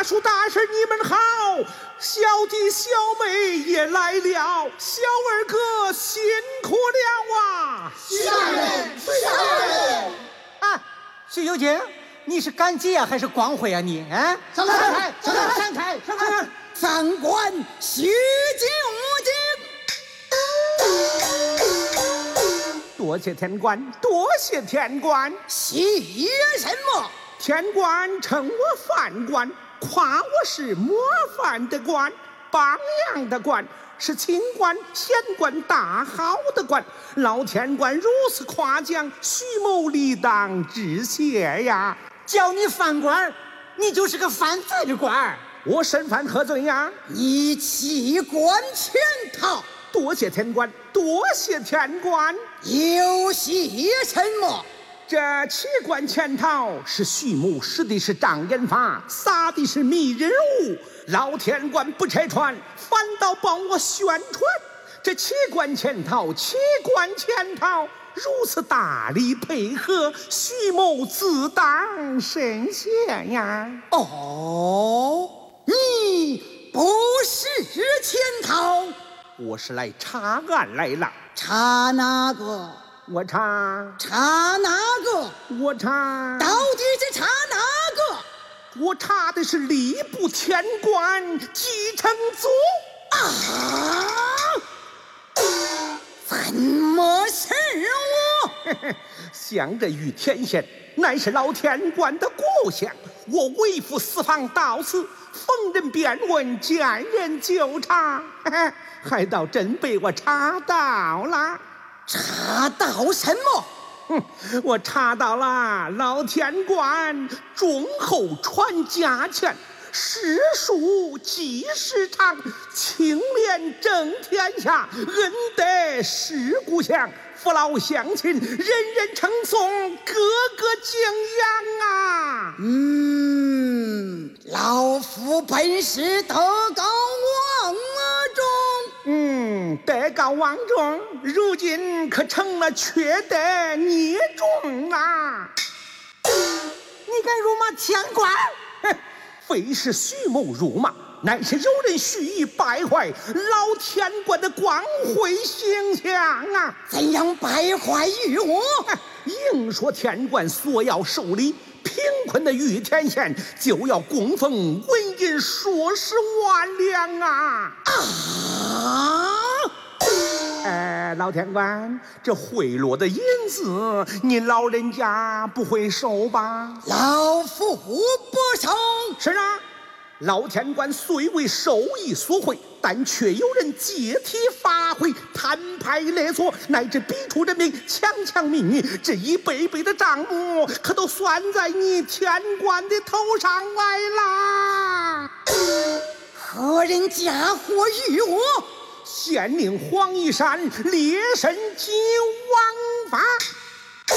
叔大婶你们好，小弟小妹也来了，小二哥辛苦了啊！ 下人啊，徐有经，你是赶集啊还是光会啊你？啊， 闪开！三官须敬多谢天官，多谢天官。 喜悦什么？ 天官称我范官，夸我是模范的官，榜样的官，是清官、贤官、大好的官。老天官如此夸奖，徐某理当致谢呀。 叫你犯官，你就是个犯罪的官。 我身犯何罪呀？ 你弃官潜逃。 多谢天官，多谢天官。 有些什么？ 这弃官潜逃是徐某使的是障眼法，撒的是迷人物。老天官不拆穿，反倒帮我宣传。这弃官潜逃，如此大力配合，徐某自当深谢呀。 哦，你不是潜逃， 我是来查案来了。 查哪个？ 我查哪个？ 我查到底是查哪个？ 我查的是吏部天官继承组啊！怎么是我？ 想着于天宪乃是老天官的故乡，我为父四方到此，逢人便问，见人就查，还倒真被我查到了。 查到什么？ 我查到了老天官忠厚传家钱，诗书继世长，清廉正天下，恩德事故乡，父老乡亲人人称颂，个个敬仰啊。 老夫本是德高望重， 德高望重，如今可成了缺德孽种啊！ 你敢辱骂天官？ 非是徐某辱骂，乃是有人蓄意败坏老天官的光辉形象啊！ 怎样败坏于我？ 硬说天官索要受理，贫困的于天宪就要供奉纹银数十万两啊！老天官，这贿赂的银子，您老人家不会收吧？ 老夫不收。 是啊，老天官虽为受益所贿，但却有人借题发挥，摊牌勒索，乃至逼出人命，强命你，这一辈辈的账目，可都算在你天官的头上来啦！ 何人嫁祸于我？ 县令黄一山烈神金王法。